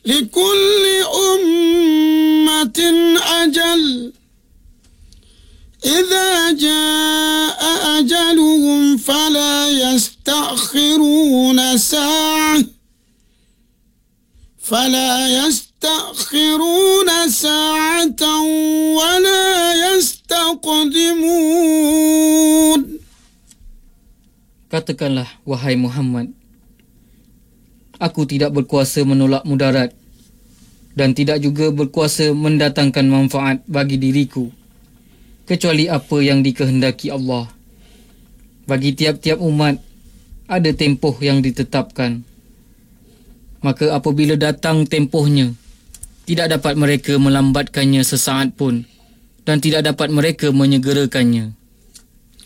لكل أمة أجل إذا جاء أجلهم فلا يستأخرون ساعة ولا يستقدمون. Katakanlah, wahai Muhammad, aku tidak berkuasa menolak mudarat dan tidak juga berkuasa mendatangkan manfaat bagi diriku kecuali apa yang dikehendaki Allah. Bagi tiap-tiap umat ada tempoh yang ditetapkan. Maka apabila datang tempohnya, tidak dapat mereka melambatkannya sesaat pun dan tidak dapat mereka menyegerakannya.